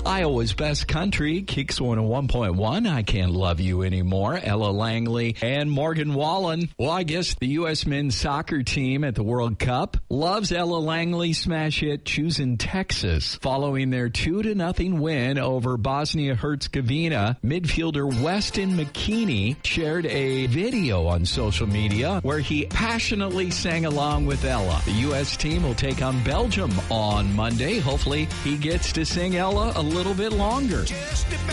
Iowa's Best Country, Kicks 101.1, I Can't Love You Anymore, Ella Langley and Morgan Wallen. Well, I guess the U.S. men's soccer team at the World Cup loves Ella Langley's smash hit Choosing Texas. Following their 2-0 win over Bosnia-Herzegovina, midfielder Weston McKennie shared a video on social media where he passionately sang along with Ella. The U.S. team will take on Belgium on Monday. Hopefully, he gets to sing Ella a little bit longer.